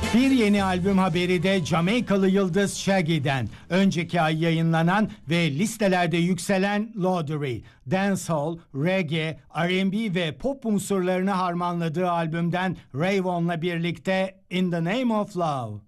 Bir yeni albüm haberi de Jamaikalı yıldız Shaggy'den. Önceki ay yayınlanan ve listelerde yükselen Lottery, dancehall, reggae, R&B ve pop unsurlarını harmanladığı albümden Rayvon'la birlikte In the Name of Love.